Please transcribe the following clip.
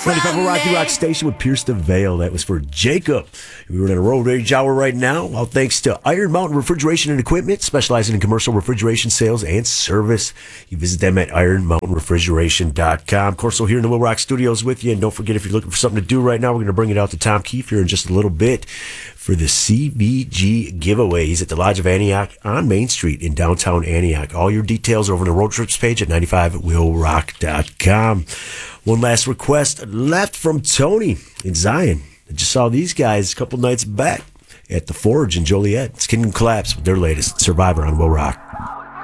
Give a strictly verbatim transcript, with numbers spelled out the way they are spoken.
ninety-five Rocky Rock Station with Pierce the Veil. That was for Jacob. We were in a road rage hour right now. All thanks to Iron Mountain Refrigeration and Equipment, specializing in commercial refrigeration sales and service. You visit them at iron mountain refrigeration dot com. Corso here in the Will Rock Studios with you. And don't forget, if you're looking for something to do right now, we're going to bring it out to Tom Keefe here in just a little bit for the C V G giveaway. He's at the Lodge of Antioch on Main Street in downtown Antioch. All your details are over on the road trips page at ninety-five will rock dot com. One last request left from Tony in Zion. I just saw these guys a couple nights back at the Forge in Joliet. It's Kingdom Collapse with their latest Survivor on Will Rock.